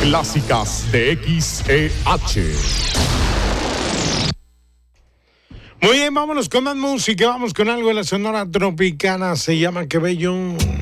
clásicas de XEH. Muy bien, vámonos con más música. Vamos con algo de la Sonora Tropicana. Se llama Qué Bello.